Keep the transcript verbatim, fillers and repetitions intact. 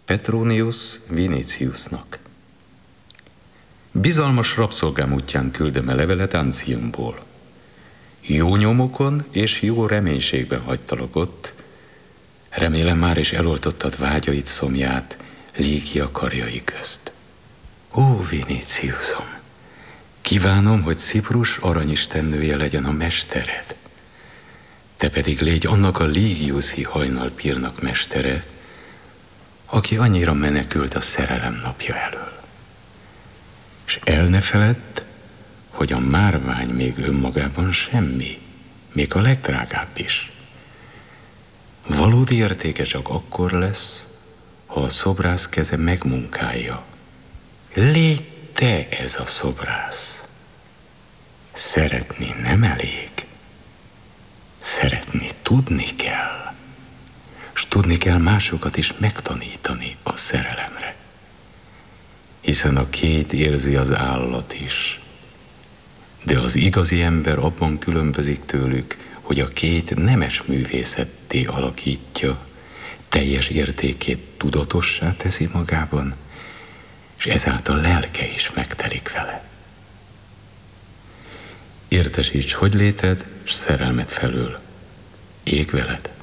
Petronius Viniciusnak. Bizalmas rabszolgám útján küldöm a levelet Anciumból. Jó nyomokon és jó reménységben hagytalak ott. Remélem már is eloltottad vágyait, szomját Lígia karjai közt. Ó, Viniciusom, kívánom, hogy Ciprus aranyistennője legyen a mestered. Te pedig légy annak a Ligiuszi hajnalpírnak mestere, aki annyira menekült a szerelem napja elől. És el ne feledd, hogy a márvány még önmagában semmi, még a legdrágább is. Valódi értéke csak akkor lesz, ha a szobrász keze megmunkálja. Légy te ez a szobrász. Szeretni nem elég. Szeretni tudni kell. S tudni kell másokat is megtanítani a szerelemre. Hiszen a két érzi az állat is. De az igazi ember abban különbözik tőlük, hogy a két nemes művészetté alakítja, teljes értékét tudatossá teszi magában, és ezáltal lelke is megtelik vele. Értesíts, hogy léted, s szerelmed felől. Ég veled.